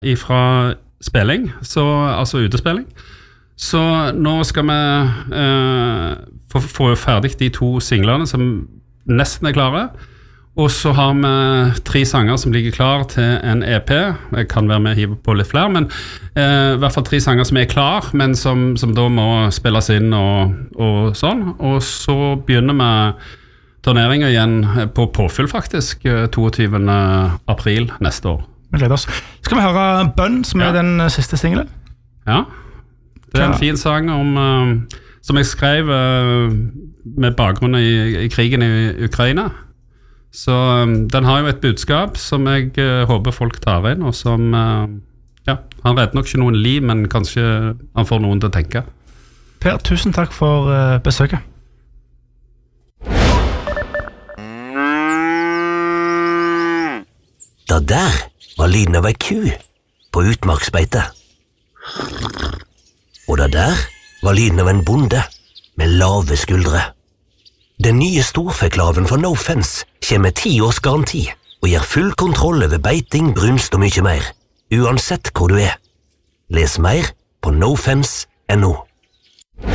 ifra spilling, altså utespilling. Så nå skal vi få ferdig de 2 singlene som nesten klare. Og så har vi 3 sanger som ligger klar til en EP. Jeg kan være med og hive på litt flere, men i hvert fall 3 sanger som klar, men som da må spilles inn og sånn. Og så begynner vi turneringen igjen på påfyll faktisk, 22. april neste år. Vi gleder oss. Skal vi høre Bønn, som den siste singelen? Ja, det en fin sang som jeg skrev med bakgrunn i krigen i Ukraina. Så den har jo et budskap som jeg håper folk tar inn, og som, han redder nok ikke noen liv, men kanskje han får noen til å tenke. Per, tusen takk for besøket. Da der var lyden av ei ku på utmarksbeite. Og da der var lyden av en bonde med lave skuldre. Den nye storfeklaven for No Fence kommer med 10 års garanti og gir full kontroll over beiting, brunst og mye mer, uansett hvor du Les mer på nofence.no.